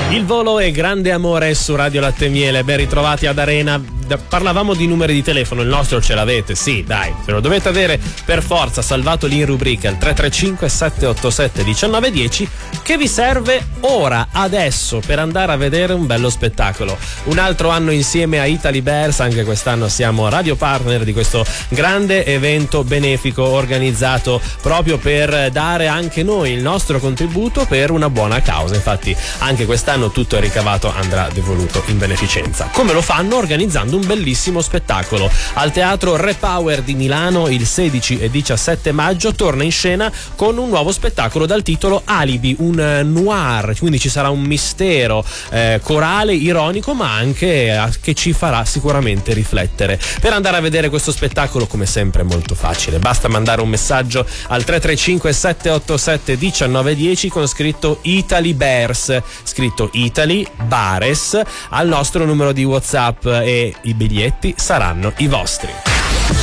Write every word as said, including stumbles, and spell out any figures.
Il volo è grande amore su Radio Latte e Miele. Ben ritrovati ad Arena. Parlavamo di numeri di telefono, il nostro ce l'avete, sì, dai, se lo dovete avere per forza, salvato lì in rubrica il tre tre cinque sette otto sette uno nove uno zero, che vi serve ora, adesso, per andare a vedere un bello spettacolo. Un altro anno insieme a Italy Bears, anche quest'anno siamo radio partner di questo grande evento benefico organizzato proprio per dare anche noi il nostro contributo per una buona causa. Infatti anche quest'anno tutto il ricavato andrà devoluto in beneficenza. Come lo fanno? Organizzando un bellissimo spettacolo. Al Teatro Repower di Milano il sedici e diciassette maggio torna in scena con un nuovo spettacolo dal titolo Alibi, un noir, quindi ci sarà un mistero eh, corale, ironico, ma anche eh, che ci farà sicuramente riflettere. Per andare a vedere questo spettacolo, come sempre, è molto facile, basta mandare un messaggio al tre tre cinque sette otto sette uno nove uno zero con scritto Italy Bears, scritto Italy Bares, al nostro numero di WhatsApp, e i biglietti saranno i vostri.